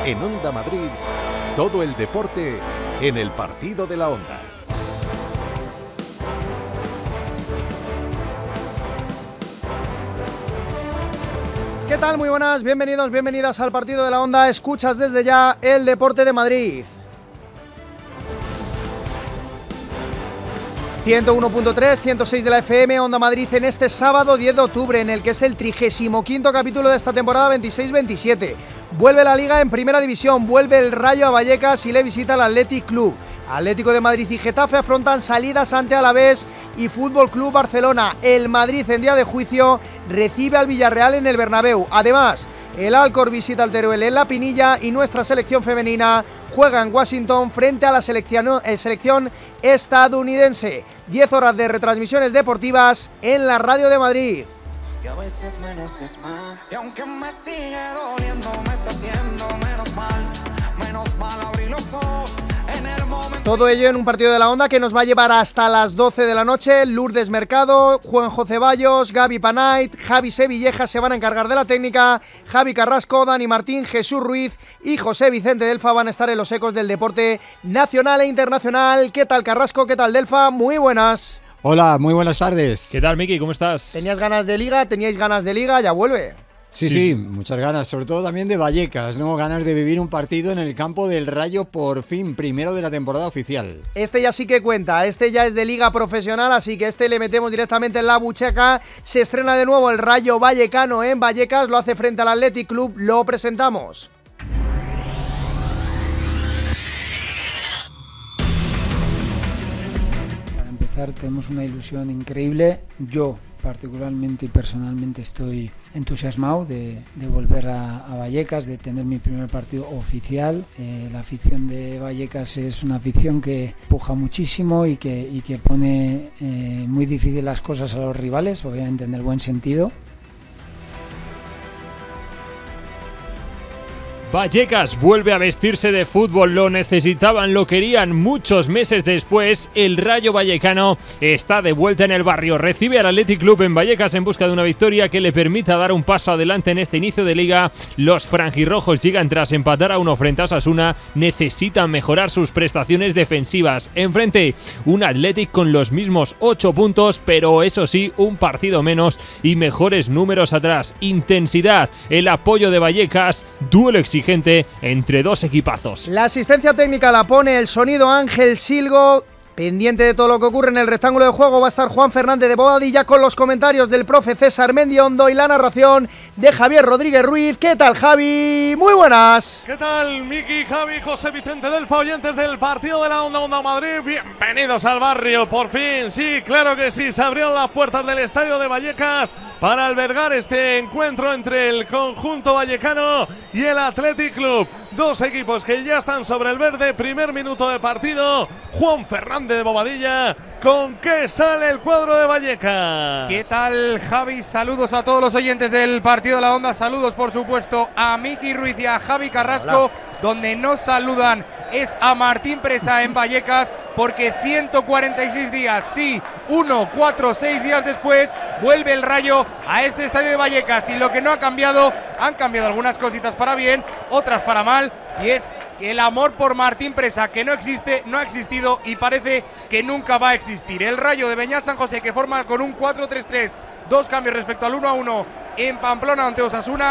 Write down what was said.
En Onda Madrid, todo el deporte en el partido de la Onda. ¿Qué tal? Muy buenas, bienvenidos, bienvenidas al partido de la Onda. Escuchas desde ya el Deporte de Madrid. 101.3, 106 de la FM, Onda Madrid en este sábado 10 de octubre, en el que es el 35º capítulo de esta temporada 26-27. Vuelve la Liga en Primera División, vuelve el Rayo a Vallecas y le visita al Athletic Club. Atlético de Madrid y Getafe afrontan salidas ante Alavés y Fútbol Club Barcelona. El Madrid en día de juicio recibe al Villarreal en el Bernabéu. Además, el Alcor visita al Teruel en La Pinilla y nuestra selección femenina juega en Washington frente a la selección estadounidense. 10 horas de retransmisiones deportivas en la Radio de Madrid. Y a veces menos es más. Y aunque me sigue doliendo, me está haciendo menos mal abrir los ojos. Todo ello en un partido de la Onda que nos va a llevar hasta las 12 de la noche. Lourdes Mercado, Juanjo Ceballos, Gaby Panait, Javi Sevilleja se van a encargar de la técnica, Javi Carrasco, Dani Martín, Jesús Ruiz y José Vicente Delfa van a estar en los ecos del deporte nacional e internacional. ¿Qué tal, Carrasco? ¿Qué tal, Delfa? Muy buenas. Hola, muy buenas tardes. ¿Qué tal, Miki? ¿Cómo estás? ¿Teníais ganas de Liga? ¿Teníais ganas de Liga? Ya vuelve. Sí, muchas ganas, sobre todo también de Vallecas, ¿no? Ganas de vivir un partido en el campo del Rayo, por fin, primero de la temporada oficial. Este ya sí que cuenta, este ya es de Liga Profesional, así que este le metemos directamente en la bucheca. Se estrena de nuevo el Rayo Vallecano en Vallecas, lo hace frente al Athletic Club, lo presentamos. Para empezar, tenemos una ilusión increíble. Yo particularmente y personalmente estoy entusiasmado de volver a Vallecas, de tener mi primer partido oficial. La afición de Vallecas es una afición que puja muchísimo y que pone muy difícil las cosas a los rivales, obviamente en el buen sentido. Vallecas vuelve a vestirse de fútbol, lo necesitaban, lo querían. Muchos meses después, el Rayo Vallecano está de vuelta en el barrio. Recibe al Athletic Club en Vallecas en busca de una victoria que le permita dar un paso adelante en este inicio de liga. Los franjirrojos llegan tras empatar a 1 frente a Osasuna, necesitan mejorar sus prestaciones defensivas. Enfrente, un Athletic con los mismos 8 puntos, pero eso sí, un partido menos y mejores números atrás. Intensidad, el apoyo de Vallecas, duelo exigente entre dos equipazos. La asistencia técnica la pone el sonido Ángel Silgo. Pendiente de todo lo que ocurre en el rectángulo de juego va a estar Juan Fernández de Bobadilla con los comentarios del profe César Mendiondo y la narración de Javier Rodríguez Ruiz. ¿Qué tal, Javi? Muy buenas. ¿Qué tal, Miki, Javi, José Vicente Delfa, oyentes del partido de la Onda Madrid? Bienvenidos al barrio, por fin. Sí, claro que sí, se abrieron las puertas del estadio de Vallecas para albergar este encuentro entre el conjunto vallecano y el Athletic Club. Dos equipos que ya están sobre el verde. Primer minuto de partido. Juan Fernández de Bobadilla. ¿Con qué sale el cuadro de Vallecas? ¿Qué tal, Javi? Saludos a todos los oyentes del partido de la Onda. Saludos, por supuesto, a Miki Ruiz y a Javi Carrasco. Hola. Donde nos saludan es a Martín Presa en Vallecas, porque 146 días, sí, 6 días después, vuelve el Rayo a este estadio de Vallecas. Y lo que no ha cambiado, han cambiado algunas cositas para bien, otras para mal, y es que el amor por Martín Presa, que no existe, no ha existido y parece que nunca va a existir. El Rayo de Beñat San José, que forma con un 4-3-3, 2 cambios respecto al 1-1 en Pamplona ante Osasuna.